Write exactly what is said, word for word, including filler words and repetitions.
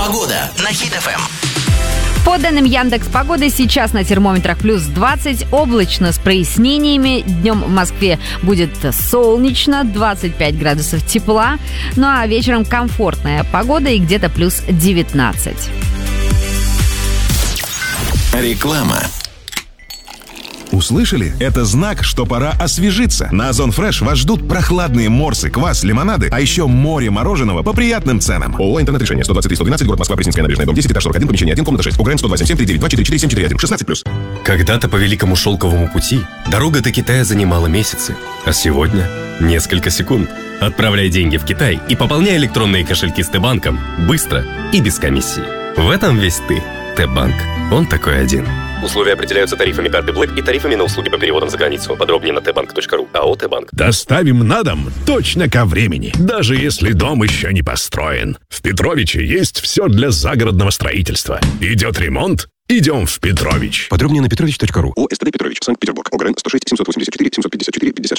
Погода на Хит-ФМ. По данным Яндекс.Погоды, сейчас на термометрах плюс двадцать, облачно с прояснениями. Днем в Москве будет солнечно, двадцать пять градусов тепла. Ну а вечером комфортная погода и где-то плюс девятнадцать. Реклама. Услышали? Это знак, что пора освежиться. На Озон Фреш вас ждут прохладные морсы, квас, лимонады, а еще море мороженого по приятным ценам. ООО «Интернет-решение». сто двадцать три сто двенадцать, город Москва, Пресненская набережная, дом десять, этаж сорок один, помещение один, комната шесть. УГРН сто два семь семь три девять два четыре четыре семь четыре один. шестнадцать плюс. Когда-то по Великому Шелковому пути дорога до Китая занимала месяцы, а сегодня несколько секунд. Отправляй деньги в Китай и пополняй электронные кошельки с Т-банком быстро и без комиссии. В этом весь ты. Т-банк. Он такой один. Условия определяются тарифами карты Black и тарифами на услуги по переводам за границу. Подробнее на тэ банк точка ру. АО «Т-банк». Доставим на дом точно ко времени, даже если дом еще не построен. В Петровиче есть все для загородного строительства. Идет ремонт? Идем в Петрович. Подробнее на петрович точка ру. ООО «СТД Петрович», Санкт-Петербург. ОГРН сто шесть семьсот восемьдесят четыре семьсот пятьдесят четыре пятьдесят.